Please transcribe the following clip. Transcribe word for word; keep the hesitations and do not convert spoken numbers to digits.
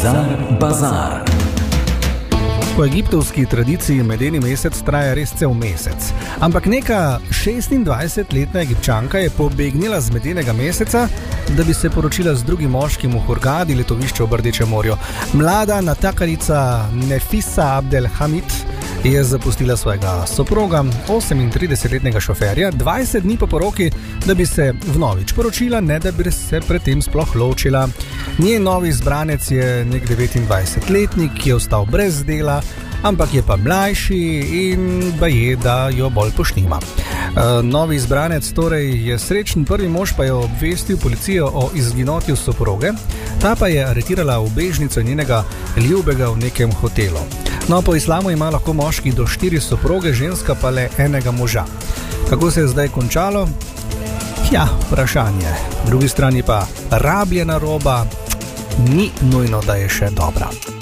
Bizar Bazar. Po egiptovski tradiciji medeni mesec traja res cel mesec. Ampak neka šestindvajsetletna Egipčanka je pobegnila z medenega meseca, da bi se poročila z drugim moškim v Hurgadi, letovišču ob Rdečem morju. Mlada natakarica Nefisa Abdelhamid je zapustila svojega soproga, osemintridesetletnega šoferja, dvajset dni po poroki, da bi se vnovič poročila, ne da bi se predtem sploh ločila. Njen novi izbranec je nek devetindvajsetletnik, ki je ostal brez dela, ampak je pa mlajši in baje, da jo bolj pošnima. Uh, novi izbranec torej je srečen, prvi mož pa je obvestil policijo o izginotju soproge, ta pa je aretirala ubežnico njenega ljubega v nekem hotelu. No, po islamu ima lahko moški do štiri soproge, ženska pa le enega moža. Kako se je zdaj končalo? Ja, vprašanje. V drugi strani pa rabljena roba ni nujno, da je še dobra.